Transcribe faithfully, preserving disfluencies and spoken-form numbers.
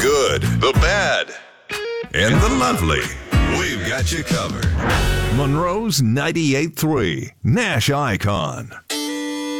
good, the bad, and the lovely. We've got you covered. Monroe's ninety-eight point three, Nash Icon.